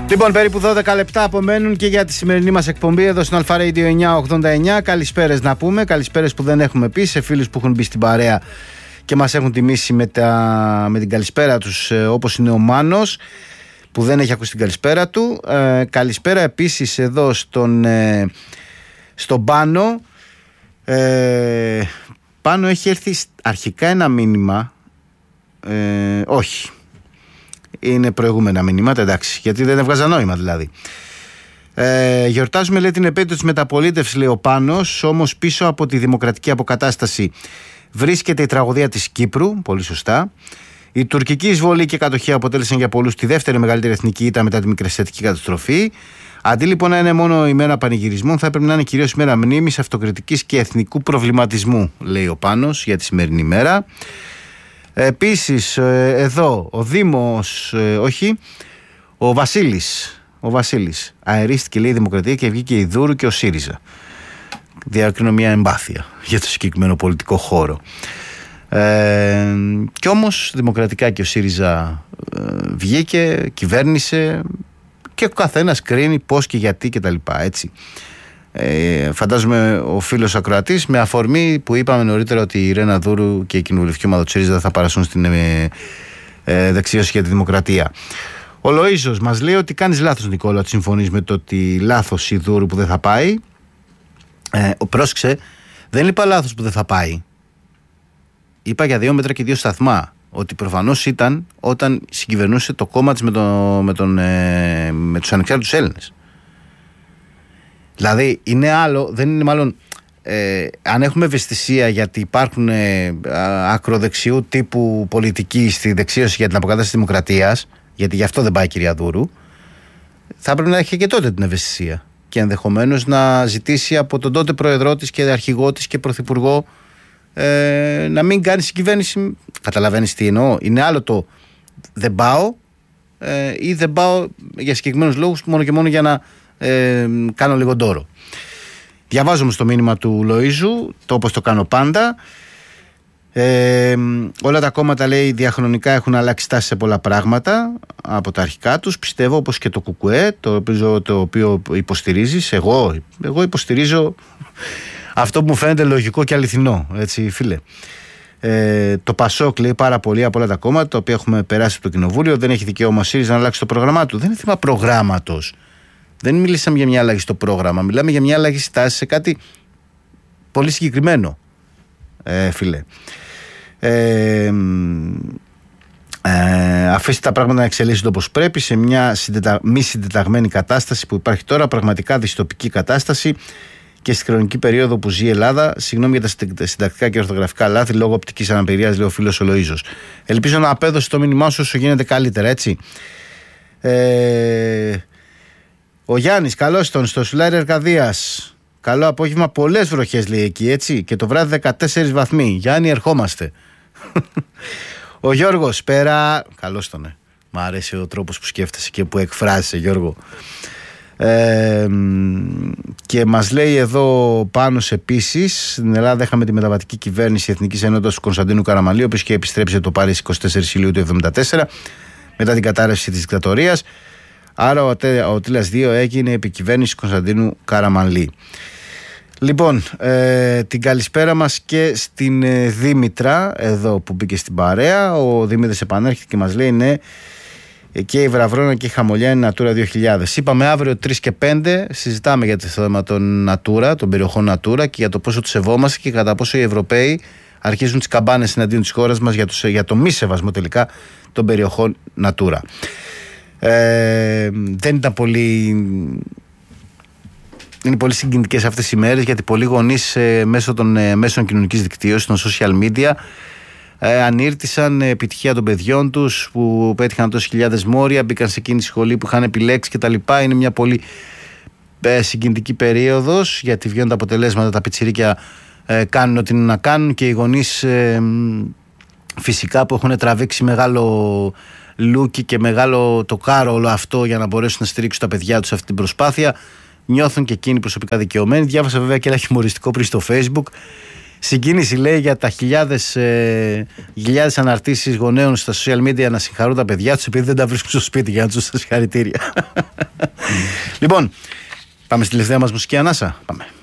Λοιπόν, περίπου 12 λεπτά απομένουν και για τη σημερινή μας εκπομπή εδώ στην Αλφα Radio 989. Καλησπέρες να πούμε, καλησπέρες που δεν έχουμε πει σε φίλους που έχουν μπει στην παρέα και μας έχουν τιμήσει με την καλησπέρα τους, όπως είναι ο Μάνος που δεν έχει ακούσει την καλησπέρα του. Καλησπέρα επίσης εδώ στον Πάνο. Πάνω έχει έρθει αρχικά ένα μήνυμα, όχι, είναι προηγούμενα μηνύματα, εντάξει, γιατί δεν έβγαζα νόημα δηλαδή. Γιορτάζουμε, λέει, την επέτειο της μεταπολίτευσης, λέει ο Πάνος, όμως πίσω από τη δημοκρατική αποκατάσταση βρίσκεται η τραγωδία της Κύπρου, πολύ σωστά. Η τουρκική εισβολή και κατοχή αποτέλεσαν για πολλούς τη δεύτερη μεγαλύτερη εθνική ήττα μετά τη μικρασιατική καταστροφή. Αντί λοιπόν να είναι μόνο η μέρα πανηγυρισμών, θα έπρεπε να είναι κυρίως η μέρα μνήμης, αυτοκριτικής και εθνικού προβληματισμού, λέει ο Πάνος για τη σημερινή μέρα. Επίσης εδώ ο Δήμος, ο Βασίλης αερίστηκε, λέει, η Δημοκρατία και βγήκε η Δούρου και ο ΣΥΡΙΖΑ. Διακρίνω μια εμπάθεια για το συγκεκριμένο πολιτικό χώρο. Κι όμως δημοκρατικά και ο ΣΥΡΙΖΑ βγήκε, κυβέρνησε και ο καθένας κρίνει πώς και γιατί κτλ. Έτσι. Φαντάζομαι ο φίλος ακροατής, με αφορμή που είπαμε νωρίτερα ότι η Ρένα Δούρου και η κοινοβουλευτική ομάδα του ΣΥΡΙΖΑ θα παρασούν στην δεξίωση για τη δημοκρατία. Ο Λοΐζος μας λέει ότι κάνεις λάθος, Νικόλα, ότι συμφωνείς με το ότι λάθος η Δούρου που δεν θα πάει. Πρόσεξε, δεν είπα λάθος που δεν θα πάει. Είπα για 2 μέτρα και 2 σταθμά. Ότι προφανώς ήταν όταν συγκυβερνούσε το κόμμα της με τους ανεξάρτητους Έλληνες. Δηλαδή είναι άλλο, δεν είναι μάλλον αν έχουμε ευαισθησία γιατί υπάρχουν ακροδεξιού τύπου πολιτικοί στη δεξίωση για την αποκατάσταση της δημοκρατίας, γιατί γι' αυτό δεν πάει η κυρία Δούρου, θα πρέπει να έχει και τότε την ευαισθησία και ενδεχομένως να ζητήσει από τον τότε πρόεδρό της και αρχηγό της και πρωθυπουργό να μην κάνει συγκυβέρνηση. Καταλαβαίνεις τι εννοώ? Είναι άλλο το δεν πάω ή δεν πάω για συγκεκριμένους λόγους μόνο και μόνο για να κάνω λίγο ντόρο. Διαβάζω όμως το μήνυμα του Λοΐζου, όπως το κάνω πάντα. Όλα τα κόμματα, λέει, διαχρονικά έχουν αλλάξει στάση σε πολλά πράγματα από τα αρχικά τους. Πιστεύω, όπως και το ΚΚΕ, το οποίο υποστηρίζεις. Εγώ υποστηρίζω αυτό που μου φαίνεται λογικό και αληθινό, έτσι, φίλε. Το ΠΑΣΟΚ, λέει, πάρα πολύ από όλα τα κόμματα τα οποία έχουμε περάσει από το κοινοβούλιο. Δεν έχει δικαίωμα ο ΣΥΡΙΖΑ να αλλάξει το πρόγραμμά του. Δεν είναι θέμα προγράμματος. Δεν μιλήσαμε για μια αλλαγή στο πρόγραμμα. Μιλάμε για μια αλλαγή στάση σε κάτι πολύ συγκεκριμένο, φίλε. Αφήστε τα πράγματα να εξελίσσονται όπως πρέπει σε μια μη συντεταγμένη κατάσταση που υπάρχει τώρα, πραγματικά δυστοπική κατάσταση. Και στη χρονική περίοδο που ζει η Ελλάδα, συγγνώμη για τα συντακτικά και ορθογραφικά λάθη λόγω οπτικής αναπηρίας, λέει ο φίλος ο Λοΐζος. Ελπίζω να απέδωσε το μήνυμά σου όσο γίνεται καλύτερα, έτσι. Ο Γιάννης, καλώς τον, στο Σουλάρι Αρκαδίας. Καλό απόγευμα, πολλές βροχές, λέει εκεί, έτσι. Και το βράδυ 14 βαθμοί. Γιάννη, ερχόμαστε. Ο Γιώργος, πέρα. Καλώς τον, Μ' αρέσει ο τρόπος που σκέφτεσαι και που εκφράζεσαι, Γιώργο. Και μας λέει εδώ Πάνος επίσης, στην Ελλάδα είχαμε τη μεταβατική κυβέρνηση Εθνικής Ενότητας του Κωνσταντίνου Καραμανλή, ο οποίος και επιστρέψει το Παρίσι 24 Ιουλίου του 1974 μετά την κατάρρευση της δικτατορίας. Άρα ο Τίλας 2 έγινε επικυβέρνηση Κωνσταντίνου Καραμανλή. Λοιπόν, την καλησπέρα μας και στην Δήμητρα εδώ που μπήκε στην παρέα. Ο Δημήτρης επανέρχεται και μας λέει ναι, και η Βραβρώνα και η Χαμολιά είναι Natura 2000. Είπαμε αύριο 3 και 5 συζητάμε για το θέμα των Natura, των περιοχών Natura και για το πόσο τους σεβόμαστε και κατά πόσο οι Ευρωπαίοι αρχίζουν τις καμπάνες εναντίον της χώρας μας για το μη σεβασμό τελικά των περιοχών Natura. Δεν ήταν πολύ... Είναι πολύ συγκινητικές αυτές οι μέρες γιατί πολλοί γονείς μέσω των μέσων κοινωνικής δικτύωσης, των social media, ανήρτησαν επιτυχία των παιδιών τους που πέτυχαν τόσες χιλιάδες μόρια, μπήκαν σε εκείνη τη σχολή που είχαν επιλέξει κτλ. Είναι μια πολύ συγκινητική περίοδος γιατί βγαίνουν τα αποτελέσματα, τα πιτσιρίκια κάνουν ό,τι είναι να κάνουν και οι γονείς φυσικά που έχουν τραβήξει μεγάλο λούκι και μεγάλο το κάρο όλο αυτό για να μπορέσουν να στηρίξουν τα παιδιά τους σε αυτή την προσπάθεια, νιώθουν και εκείνοι προσωπικά δικαιωμένοι. Διάβασα βέβαια και ένα χιουμοριστικό πριν στο Facebook Συγκίνηση, λέει, για τα χιλιάδες αναρτήσεις γονέων στα social media να συγχαρούν τα παιδιά τους επειδή δεν τα βρίσκουν στο σπίτι, για να τους τα συγχαρητήρια. Λοιπόν, πάμε στη τελευταία μας μουσική ανάσα. Πάμε.